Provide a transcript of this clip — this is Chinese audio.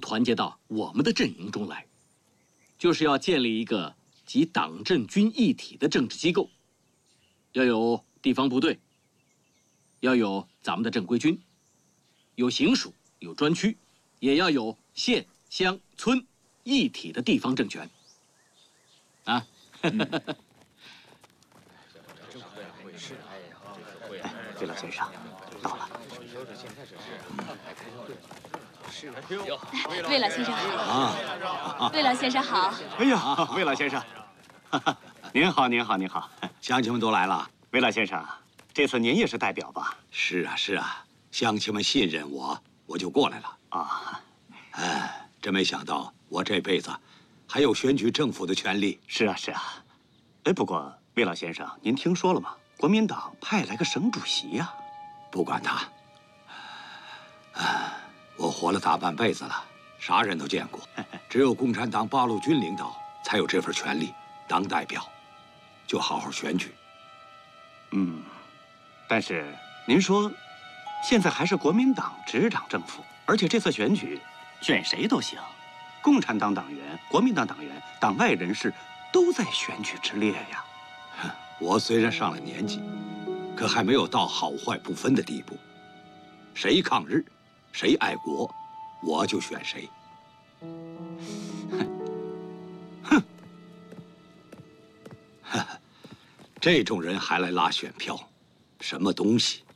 团结到我们的阵营中来，就是要建立一个集党政军一体的政治机构，要有地方部队，要有咱们的正规军，有行署，有专区，也要有县乡村一体的地方政权。啊， 魏老先生，到了。 魏老先生好。魏老先生好。 哎呀，魏老先生，您好，您好，您好， 乡亲们都来了。 魏老先生，这次您也是代表吧？ 是啊，是啊，乡亲们信任我，我就过来了。 啊， 哎，真没想到我这辈子还有选举政府的权利。 是啊，是啊。哎，不过魏老先生，您听说了吗？国民党派来个省主席呀。 不管他。我活了大半辈子了，啥人都见过，只有共产党八路军领导才有这份权利。当代表，就好好选举。 但是您说，现在还是国民党执掌政府，而且这次选举选谁都行，共产党党员、国民党党员、党外人士都在选举之列呀。 我虽然上了年纪，可还没有到好坏不分的地步。谁抗日，谁爱国，我就选谁。这种人还来拉选票，什么东西？